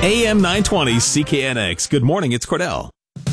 AM 920 CKNX. Good morning, it's Cordell.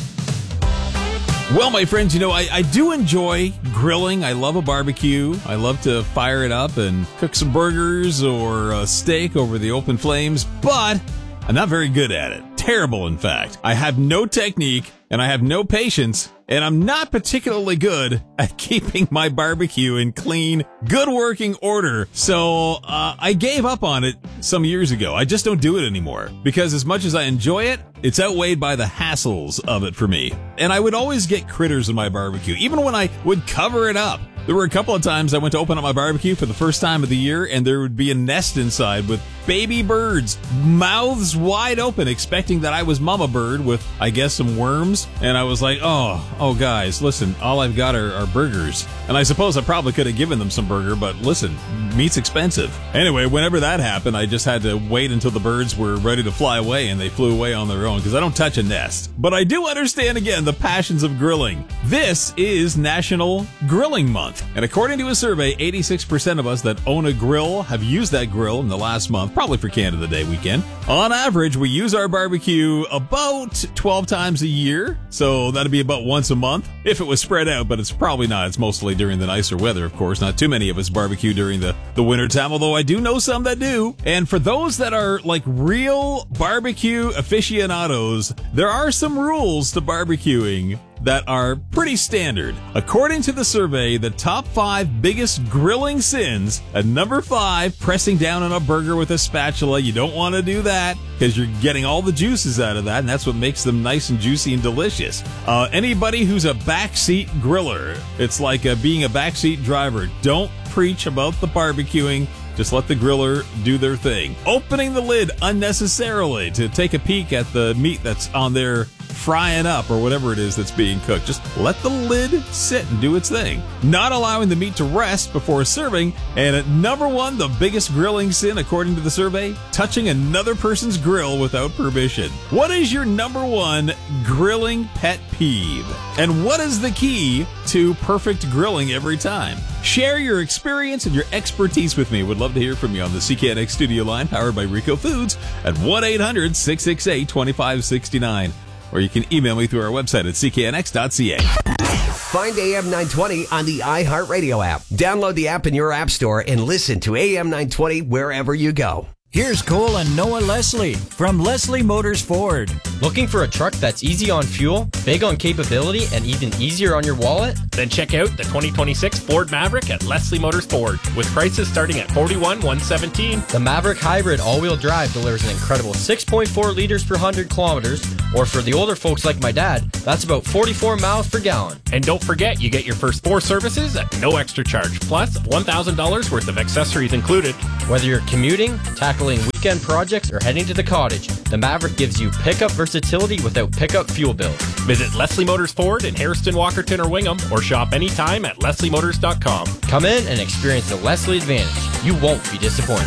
Well, my friends, I do enjoy grilling. I love a barbecue. I love to fire it up and cook some burgers or a steak over the open flames, but I'm not very good at it. Terrible, in fact. I have no technique and I have no patience, and I'm not particularly good at keeping my barbecue in clean, good working order. So I gave up on it some years ago. I just don't do it anymore because as much as I enjoy it, it's outweighed by the hassles of it for me. And I would always get critters in my barbecue, even when I would cover it up. There were a couple of times I went to open up my barbecue for the first time of the year, and there would be a nest inside with baby birds, mouths wide open, expecting that I was mama bird with, I guess, some worms. And I was like, oh, guys, listen, all I've got are burgers. And I suppose I probably could have given them some burger, but listen, meat's expensive. Anyway, whenever that happened, I just had to wait until the birds were ready to fly away, and they flew away on their own because I don't touch a nest. But I do understand, again, the passions of grilling. This is National Grilling Month. And according to a survey, 86% of us that own a grill have used that grill in the last month, probably for Canada Day weekend. On average, we use our barbecue about 12 times a year, so that'd be about once a month if it was spread out, but it's probably not. It's mostly during the nicer weather, of course. Not too many of us barbecue during the winter time, although I do know some that do. And for those that are like real barbecue aficionados, there are some rules to barbecuing that are pretty standard. According to the survey, the top 5 biggest grilling sins, at number 5, pressing down on a burger with a spatula. You don't want to do that because you're getting all the juices out of that, and that's what makes them nice and juicy and delicious. Anybody who's a backseat griller, it's like being a backseat driver. Don't preach about the barbecuing. Just let the griller do their thing. Opening the lid unnecessarily to take a peek at the meat that's on there frying up or whatever it is that's being cooked. Just let the lid sit and do its thing. Not allowing the meat to rest before serving. And at number 1, the biggest grilling sin, according to the survey, touching another person's grill without permission. What is your number 1 grilling pet peeve? And what is the key to perfect grilling every time? Share your experience and your expertise with me. Would love to hear from you on the CKNX studio line, powered by Rico Foods, at 1-800-668-2569. Or you can email me through our website at cknx.ca. Find AM 920 on the iHeartRadio app. Download the app in your app store and listen to AM 920 wherever you go. Here's Cole and Noah Leslie from Leslie Motors Ford. Looking for a truck that's easy on fuel, big on capability, and even easier on your wallet? Then check out the 2026 Ford Maverick at Leslie Motors Ford, with prices starting at $41,117. The Maverick Hybrid all-wheel drive delivers an incredible 6.4 liters per 100 kilometers, or for the older folks like my dad, that's about 44 miles per gallon. And don't forget, you get your first 4 services at no extra charge, plus $1,000 worth of accessories included. Whether you're commuting, tackling weekend projects, or heading to the cottage, the Maverick gives you pickup versatility without pickup fuel bills. Visit Leslie Motors Ford in Harrison, Walkerton, or Wingham, or shop anytime at lesliemotors.com. Come in and experience the Leslie advantage. You won't be disappointed.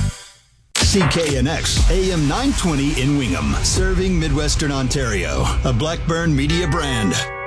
CKNX AM 920 in Wingham, serving Midwestern Ontario, a Blackburn Media brand.